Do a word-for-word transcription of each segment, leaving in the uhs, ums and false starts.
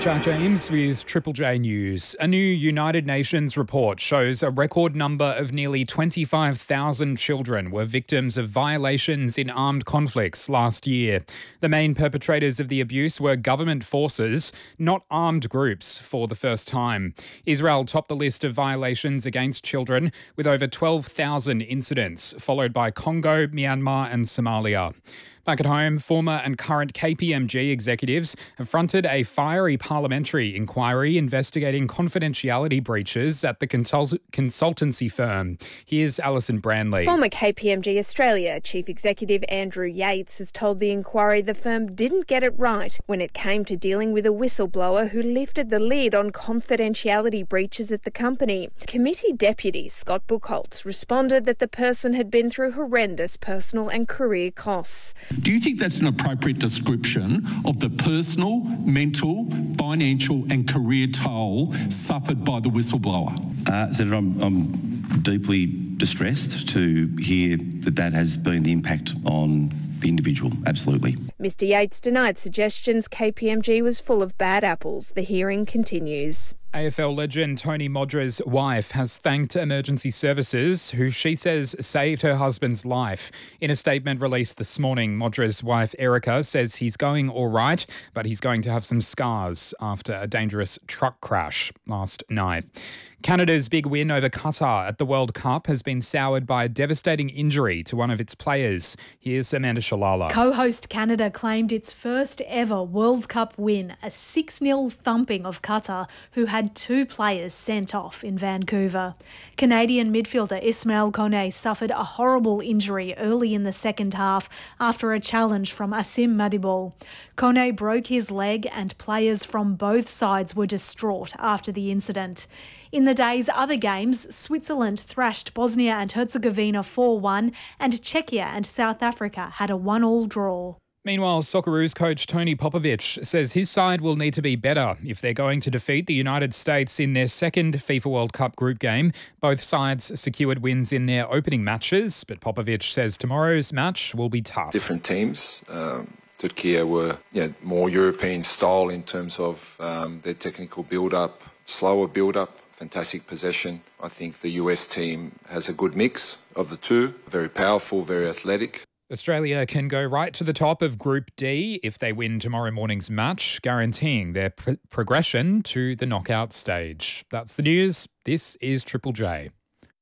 Jack James with Triple J News. A new United Nations report shows a record number of nearly twenty-five thousand children were victims of violations in armed conflicts last year. The main perpetrators of the abuse were government forces, not armed groups, for the first time. Israel topped the list of violations against children with over twelve thousand incidents, followed by Congo, Myanmar and Somalia. Back at home, former and current K P M G executives have fronted a fiery parliamentary inquiry investigating confidentiality breaches at the consult- consultancy firm. Here's Alison Branley. Former K P M G Australia Chief Executive Andrew Yates has told the inquiry the firm didn't get it right when it came to dealing with a whistleblower who lifted the lid on confidentiality breaches at the company. Committee Deputy Scott Buchholz responded that the person had been through horrendous personal and career costs. Do you think that's an appropriate description of the personal, mental, financial and career toll suffered by the whistleblower? Uh, Senator, I'm, I'm deeply distressed to hear that that has been the impact on the individual, absolutely. Mister Yates denied suggestions K P M G was full of bad apples. The hearing continues. A F L legend Tony Modra's wife has thanked emergency services, who she says saved her husband's life. In a statement released this morning, Modra's wife Erica says he's going all right, but he's going to have some scars after a dangerous truck crash last night. Canada's big win over Qatar at the World Cup has been soured by a devastating injury to one of its players. Here's Amanda Shalala. Co-host Canada claimed its first ever World Cup win, a six nil thumping of Qatar, who had two players sent off in Vancouver. Canadian midfielder Ismail Kone suffered a horrible injury early in the second half after a challenge from Asim Madibo. Kone broke his leg and players from both sides were distraught after the incident. In the day's other games, Switzerland thrashed Bosnia and Herzegovina four one and Czechia and South Africa had a one all draw. Meanwhile, Socceroos coach Tony Popovic says his side will need to be better if they're going to defeat the United States in their second FIFA World Cup group game. Both sides secured wins in their opening matches, but Popovic says tomorrow's match will be tough. Different teams. Um, Turkey were yeah, more European style in terms of um, their technical build-up, slower build-up. Fantastic possession. I think the U S team has a good mix of the two. Very powerful, very athletic. Australia can go right to the top of Group D if they win tomorrow morning's match, guaranteeing their pr- progression to the knockout stage. That's the news. This is Triple J.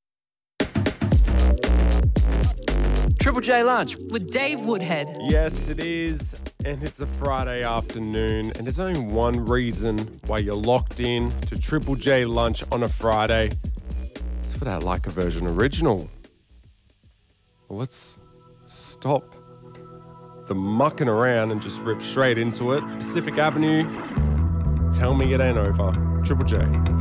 Triple J Lunch with Dave Woodhead. Yes, it is. And it's a Friday afternoon. And there's only one reason why you're locked in to Triple J Lunch on a Friday. It's for that Like a Version original. Well, let's stop the mucking around and just rip straight into it. Pacific Avenue, Tell Me It Ain't Over. Triple J.